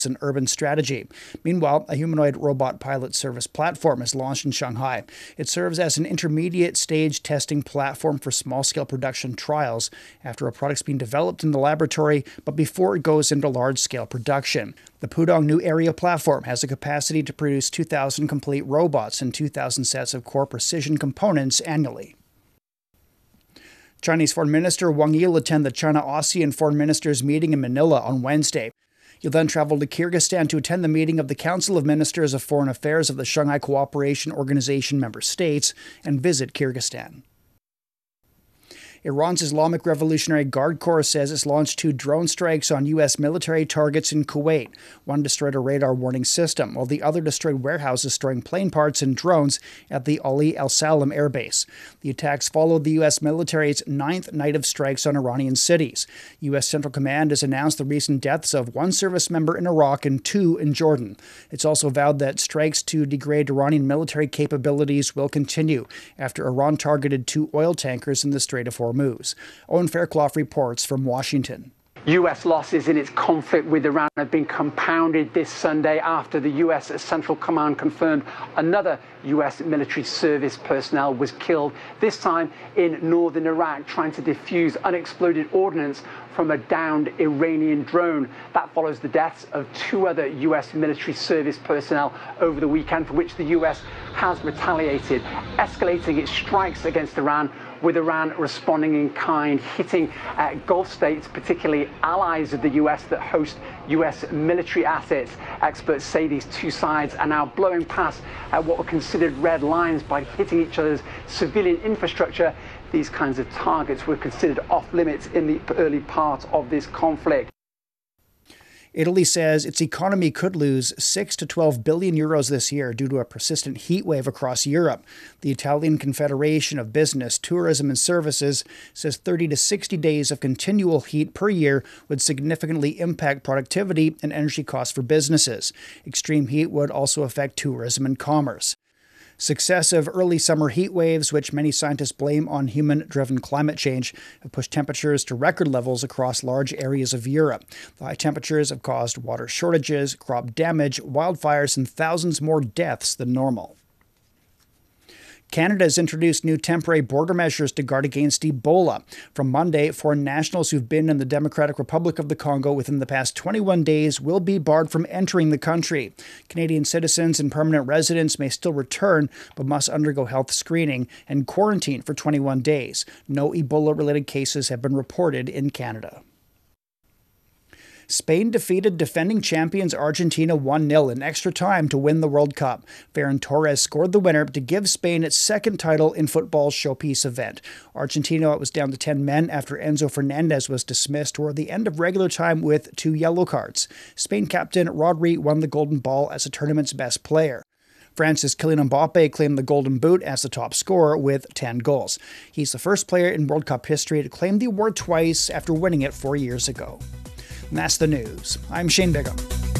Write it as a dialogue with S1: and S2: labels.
S1: and urban strategy. Meanwhile, a humanoid robot pilot service platform is launched in Shanghai. It serves as an intermediate stage testing platform for small-scale production trials after a product's being developed in the laboratory, but before it goes into large-scale production. The Pudong New Area platform has the capacity to produce 2,000 complete robots and 2,000 sets of core precision components annually. Chinese Foreign Minister Wang Yi will attend the China-ASEAN Foreign Ministers meeting in Manila on Wednesday. He'll then travel to Kyrgyzstan to attend the meeting of the Council of Ministers of Foreign Affairs of the Shanghai Cooperation Organization member states and visit Kyrgyzstan. Iran's Islamic Revolutionary Guard Corps says it's launched 2 drone strikes on U.S. military targets in Kuwait. One destroyed a radar warning system, while the other destroyed warehouses storing plane parts and drones at the Ali Al Salam Air Base. The attacks followed the U.S. military's 9th night of strikes on Iranian cities. U.S. Central Command has announced the recent deaths of 1 service member in Iraq and 2 in Jordan. It's also vowed that strikes to degrade Iranian military capabilities will continue after Iran targeted 2 oil tankers in the Strait of Hormuz. Owen Fairclough reports from Washington.
S2: U.S. losses in its conflict with Iran have been compounded this Sunday after the U.S. Central Command confirmed another U.S. military service personnel was killed, this time in northern Iraq, trying to defuse unexploded ordnance from a downed Iranian drone. That follows the deaths of 2 other U.S. military service personnel over the weekend, for which the U.S. has retaliated, escalating its strikes against Iran, with Iran responding in kind, hitting Gulf states, particularly allies of the U.S. that host U.S. military assets. Experts say these 2 sides are now blowing past what were considered red lines by hitting each other's civilian infrastructure. These kinds of targets were considered off limits in the early part of this conflict.
S1: Italy says its economy could lose 6 to 12 billion euros this year due to a persistent heat wave across Europe. The Italian Confederation of Business, Tourism and Services says 30 to 60 days of continual heat per year would significantly impact productivity and energy costs for businesses. Extreme heat would also affect tourism and commerce. Successive early summer heat waves, which many scientists blame on human-driven climate change, have pushed temperatures to record levels across large areas of Europe. The high temperatures have caused water shortages, crop damage, wildfires, and thousands more deaths than normal. Canada has introduced new temporary border measures to guard against Ebola. From Monday, foreign nationals who've been in the Democratic Republic of the Congo within the past 21 days will be barred from entering the country. Canadian citizens and permanent residents may still return, but must undergo health screening and quarantine for 21 days. No Ebola-related cases have been reported in Canada. Spain defeated defending champions Argentina 1-0 in extra time to win the World Cup. Ferran Torres scored the winner to give Spain its 2nd title in football's showpiece event. Argentina was down to 10 men after Enzo Fernandez was dismissed toward the end of regular time with 2 yellow cards. Spain captain Rodri won the Golden Ball as the tournament's best player. France's Kylian Mbappe claimed the Golden Boot as the top scorer with 10 goals. He's the first player in World Cup history to claim the award twice after winning it 4 years ago. And that's the news. I'm Shane Bigham.